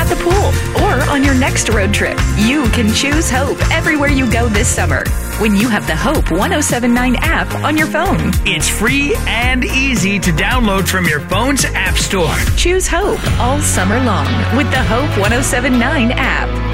at the pool, or on your next road trip. You can choose Hope everywhere you go this summer when you have the Hope 1079 app on your phone. It's free and easy to download from your phone's app store. Choose Hope all summer long with the Hope 1079 app.